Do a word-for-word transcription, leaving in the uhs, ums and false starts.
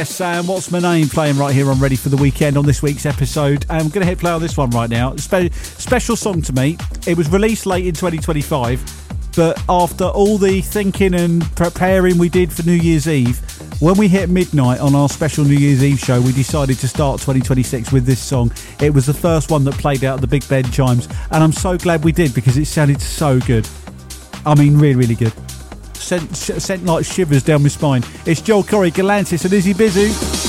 Sam, what's my name playing right here on Ready for the Weekend on this week's episode. I'm going to hit play on this one right now. Spe- special song to me. It was released late in twenty twenty-five, but after all the thinking and preparing we did for New Year's Eve, when we hit midnight on our special New Year's Eve show, we decided to start twenty twenty-six with this song. It was the first one that played out at the Big Ben chimes, and I'm so glad we did because it sounded so good. I mean, really, really good. Sent, sent like shivers down my spine. It's Joel Corey, Galantis and Izzy Busy.